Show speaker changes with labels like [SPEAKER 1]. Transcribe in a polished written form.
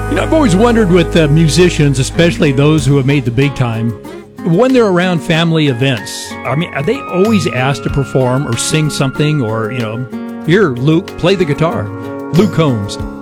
[SPEAKER 1] You know, I've always wondered with musicians, especially those who have made the big time, when they're around family events, I mean, are they always asked to perform or sing something or, here, Luke, play the guitar? Luke Combs.